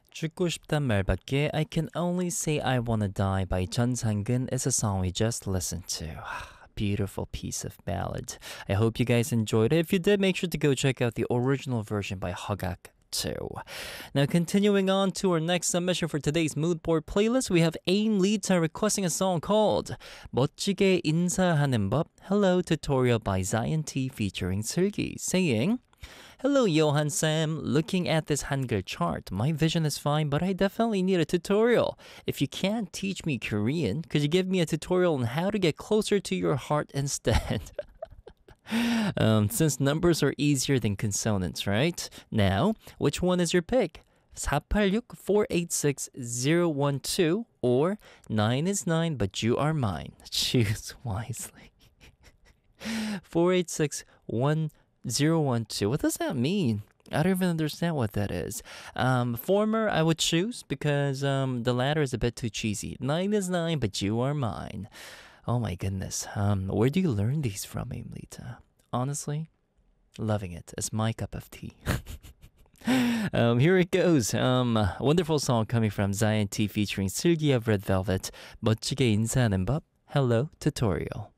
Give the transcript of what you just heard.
죽고 싶단 말밖에 I Can Only Say I Wanna Die by 전상근 is a song we just listened to. Beautiful piece of ballad. I hope you guys enjoyed it. If you did, make sure to go check out the original version by Hagak too. Now, continuing on to our next submission for today's mood board playlist, we have Aim Lita requesting a song called 멋지게 인사하는 법 Hello Tutorial by Zion T featuring 슬기, saying Hello, Johan Sam. Looking at this Hangul chart, my vision is fine, but I definitely need a tutorial. If you can't teach me Korean, could you give me a tutorial on how to get closer to your heart instead? Since numbers are easier than consonants, right? Now, which one is your pick? 486-486-012 or 9 is 9 but you are mine. Choose wisely. 486-1012. What does that mean? I don't even understand what that is. Former, I would choose because the latter is a bit too cheesy. 9 is 9, but you are mine. Oh my goodness. Where do you learn these from, Aimlita? Honestly, loving it. It's my cup of tea. Here it goes. Wonderful song coming from Zion T featuring Silgi of Red Velvet. 멋지게 인사하는 법. Hello Tutorial.